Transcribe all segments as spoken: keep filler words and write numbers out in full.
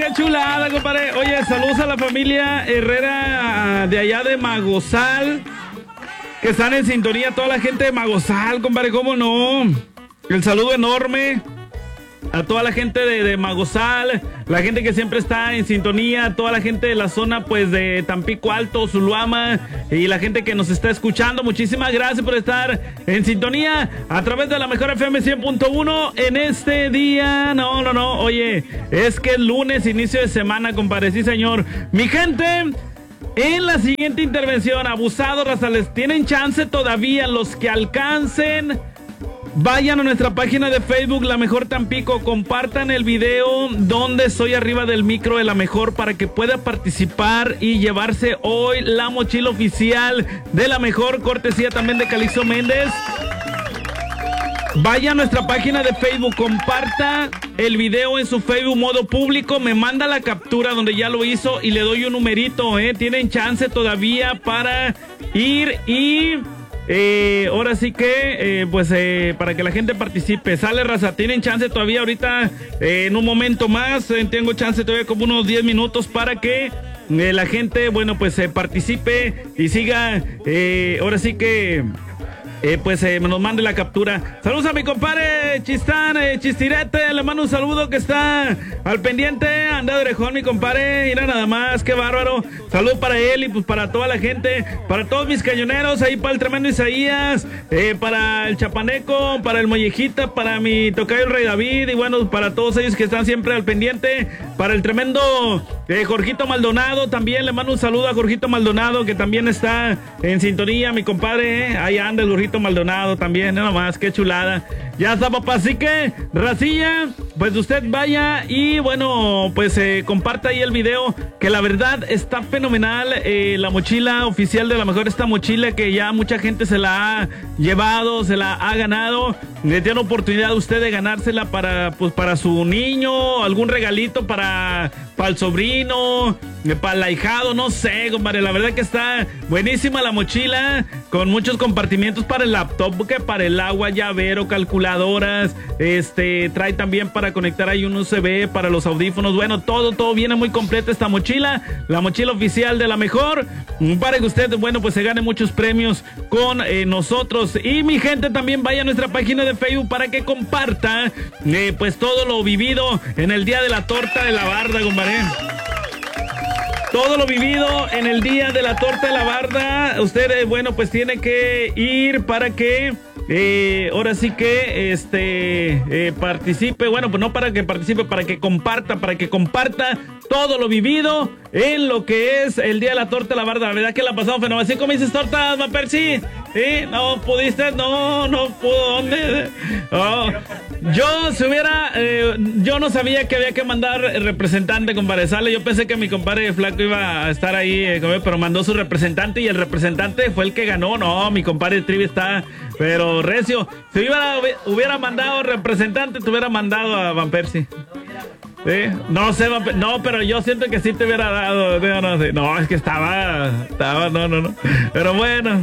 chulada, compadre. Oye, saludos a la familia Herrera de allá de Magosal, que están en sintonía, toda la gente de Magosal, compadre, cómo no. El saludo enorme a toda la gente de, de Magosal, la gente que siempre está en sintonía, toda la gente de la zona pues de Tampico Alto, Zuluama, y la gente que nos está escuchando. Muchísimas gracias por estar en sintonía a través de la mejor F M cien punto uno en este día. No, no, no, oye, es que es lunes, inicio de semana, compadre, sí señor. Mi gente, en la siguiente intervención, abusados, razales, tienen chance todavía los que alcancen. Vayan a nuestra página de Facebook, La Mejor Tampico, compartan el video donde soy arriba del micro de La Mejor para que pueda participar y llevarse hoy la mochila oficial de La Mejor, cortesía también de Calixto Méndez. Vaya a nuestra página de Facebook, comparta el video en su Facebook modo público, me manda la captura donde ya lo hizo y le doy un numerito, ¿eh? Tienen chance todavía para ir y... Eh, ahora sí que, eh, pues, eh, para que la gente participe. Sale, raza, tienen chance todavía ahorita, eh, en un momento más, eh, tengo chance todavía como unos diez minutos para que eh, la gente, bueno, pues, eh, participe y siga, eh, ahora sí que... Eh, pues eh, nos mande la captura. Saludos a mi compadre Chistán, eh, Chistirete, le mando un saludo que está al pendiente. Anda de orejón, mi compadre, mira nada más, qué bárbaro. Saludos para él y pues para toda la gente, para todos mis cañoneros, ahí para el tremendo Isaías, eh, para el Chapaneco, para el Mollejita, para mi tocayo el Rey David, y bueno, para todos ellos que están siempre al pendiente, para el tremendo eh, Jorgito Maldonado, también le mando un saludo a Jorgito Maldonado, que también está en sintonía, mi compadre, eh, ahí anda el Jorgito Maldonado también, nada más, qué chulada. Ya está, papá, así que, racilla, pues usted vaya y bueno, pues eh, comparta ahí el video, que la verdad está fenomenal, eh, la mochila oficial de La Mejor, esta mochila que ya mucha gente se la ha llevado, se la ha ganado, le tiene oportunidad a usted de ganársela para, pues, para su niño, algún regalito para, para el sobrino, para el ahijado, no sé, compadre, la verdad que está buenísima la mochila, con muchos compartimientos para el laptop, que para el agua, llavero, calculadoras, este, trae también para conectar ahí un U S B para los audífonos, bueno, todo, todo viene muy completa esta mochila, la mochila oficial de La Mejor, para que usted, bueno, pues se gane muchos premios con eh, nosotros, y mi gente también vaya a nuestra página de Facebook para que comparta, eh, pues todo lo vivido en el día de la torta de la barda, compadre. Todo lo vivido en el día de la torta de la barda, usted, eh, bueno, pues tiene que ir para que, eh, ahora sí que, este, eh, participe, bueno, pues no para que participe, para que comparta, para que comparta todo lo vivido en lo que es el día de la torta de la barda. La verdad que la pasamos fenomenal. ¿Sí comiste tortas, Mapersi? ¿Sí? ¿No pudiste? No, no pudo. ¿Dónde? Oh. Yo se hubiera, eh, yo no sabía que había que mandar representante, compadre. Sale, yo pensé que mi compadre Flaco iba a estar ahí, eh, pero mandó su representante y el representante fue el que ganó. No, mi compadre Trivi está, pero recio. Si hubiera, hubiera mandado representante, te hubiera mandado a Van Persie. ¿Sí? No sé, no, pero yo siento que sí te hubiera dado. No, no, sé. No, es que estaba, estaba, no, no, no. Pero bueno.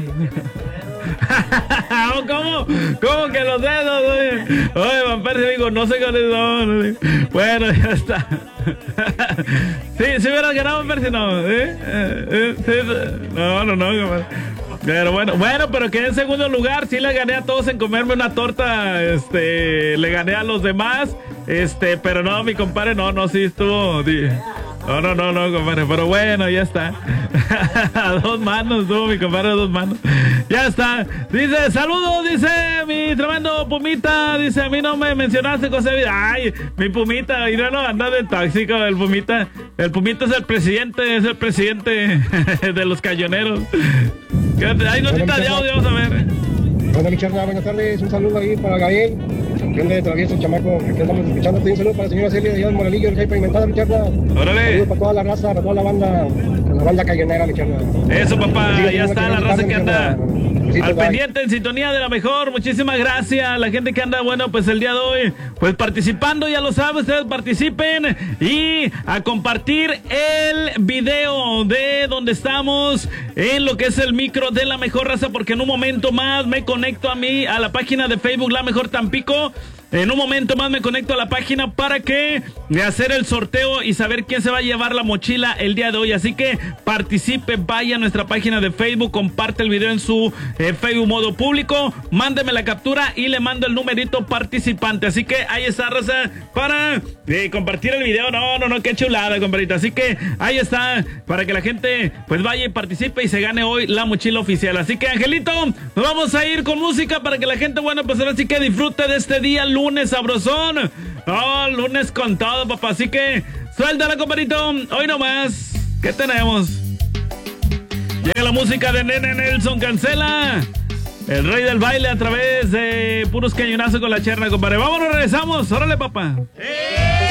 ¿Cómo? ¿Cómo que los dedos? Oye, oye, Van Persie, digo, no sé cuáles son. Bueno, ya está. Sí, si hubieras ganado Van Persie, no. ¿Eh? ¿Eh? ¿Sí? No, no, no, compadre. Pero bueno, bueno, pero quedé en segundo lugar. Sí le gané a todos en comerme una torta. Este, le gané a los demás. Este, pero no, mi compadre, no, no, sí estuvo. No, no, no, no, compadre. Pero bueno, ya está. A dos manos estuvo mi compadre, a dos manos. Ya está. Dice, saludos, dice mi tremendo Pumita. Dice, a mí no me mencionaste cosa de vida. Ay, mi Pumita, mira, no, anda de tóxico el Pumita. El Pumita es el presidente, es el presidente de los cañoneros. Hay notitas de audio, vamos a ver. Hola, mi charla, buenas tardes. Un saludo ahí para Gabriel. Que ande travieso el chamaco. Aquí estamos escuchando. Un saludo para la señora Celia, allá en Moralillo, el jefe pavimentada, mi charla. Órale. Saludos para toda la raza, para toda la banda, la banda cañonera, mi charla. Eso, papá, ya está la raza que anda al pendiente, en sintonía de La Mejor. Muchísimas gracias. La gente que anda, bueno, pues el día de hoy, pues participando, ya lo saben, ustedes participen y a compartir el video de donde estamos en lo que es el micro de La Mejor, raza, porque en un momento más me conecto a mí, a la página de Facebook La Mejor Tampico. En un momento más me conecto a la página para que de hacer el sorteo y saber quién se va a llevar la mochila el día de hoy. Así que participe, vaya a nuestra página de Facebook, comparte el video en su eh, Facebook modo público, mándeme la captura y le mando el numerito participante. Así que ahí está, raza, para eh, compartir el video. No, no, no, qué chulada, compadrito. Así que ahí está, para que la gente pues vaya y participe y se gane hoy la mochila oficial. Así que, Angelito, nos vamos a ir con música para que la gente, bueno, pues ahora sí que disfrute de este día lunes sabrosón. Oh, lunes con todo, papá. Así que suéltala, compadrito. Hoy nomás, ¿qué tenemos? Llega la música de Nene Nelson Cancela, el rey del baile a través de puros cañonazos con la cherna, compadre. Vámonos, regresamos. Órale, papá. ¡Eh!